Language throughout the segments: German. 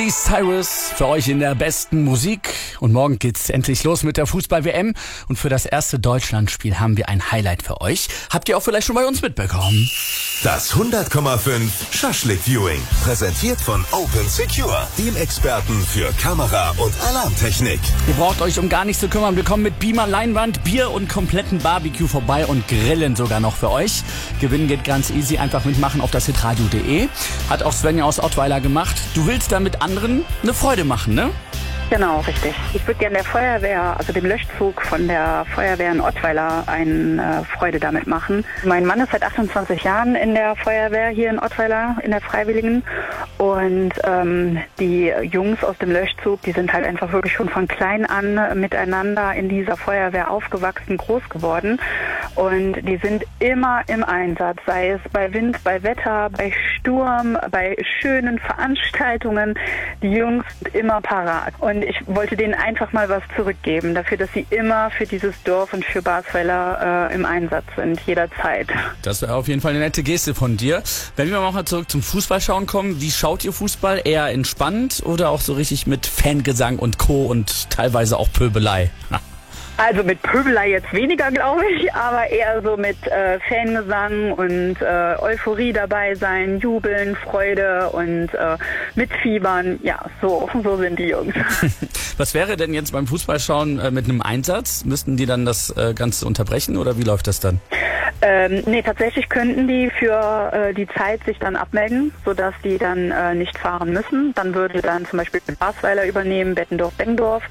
Cyrus für euch in der besten Musik. Und morgen geht's endlich los mit der Fußball-WM. Und für das erste Deutschlandspiel haben wir ein Highlight für euch. Habt ihr auch vielleicht schon bei uns mitbekommen? Das 100,5 Schaschlik-Viewing. Präsentiert von Open Secure, dem Experten für Kamera- und Alarmtechnik. Ihr braucht euch um gar nichts zu kümmern. Wir kommen mit Beamer, Leinwand, Bier und kompletten Barbecue vorbei und grillen sogar noch für euch. Gewinnen geht ganz easy. Einfach mitmachen auf das hitradio.de. Hat auch Svenja aus Ottweiler gemacht. Du willst damit anderen eine Freude machen, ne? Genau, richtig. Ich würde gerne der Feuerwehr, also dem Löschzug von der Feuerwehr in Ottweiler, eine Freude damit machen. Mein Mann ist seit 28 Jahren in der Feuerwehr hier in Ottweiler, in der Freiwilligen. Und die Jungs aus dem Löschzug, die sind halt einfach wirklich schon von klein an miteinander in dieser Feuerwehr aufgewachsen, groß geworden. Und die sind immer im Einsatz, sei es bei Wind, bei Wetter, bei Sturm, bei schönen Veranstaltungen. Die Jungs sind immer parat. Und ich wollte denen einfach mal was zurückgeben, dafür, dass sie immer für dieses Dorf und für Basweiler im Einsatz sind, jederzeit. Das wäre auf jeden Fall eine nette Geste von dir. Wenn wir mal zurück zum Fußballschauen kommen, wie schaut ihr Fußball? Eher entspannt oder auch so richtig mit Fangesang und Co. und teilweise auch Pöbelei? Also mit Pöbelei jetzt weniger, glaube ich, aber eher so mit Fangesang und Euphorie dabei sein, Jubeln, Freude und mitfiebern. Ja, so sind die Jungs. Was wäre denn jetzt beim Fußballschauen mit einem Einsatz? Müssten die dann das Ganze unterbrechen oder wie läuft das dann? Nee, tatsächlich könnten die für die Zeit sich dann abmelden, sodass die dann nicht fahren müssen. Dann würde dann zum Beispiel Basweiler übernehmen, Bettendorf, Bengdorf.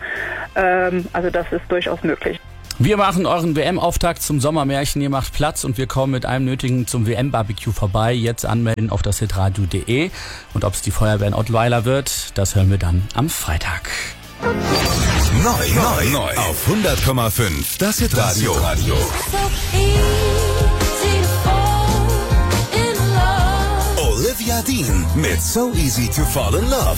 Also das ist durchaus möglich. Wir machen euren WM-Auftakt zum Sommermärchen. Ihr macht Platz und wir kommen mit allem Nötigen zum WM-Barbecue vorbei. Jetzt anmelden auf das hitradio.de. Und ob es die Feuerwehr in Ottweiler wird, das hören wir dann am Freitag. Neu auf 100,5 das Hitradio. Olivia Dean mit So Easy to Fall in Love.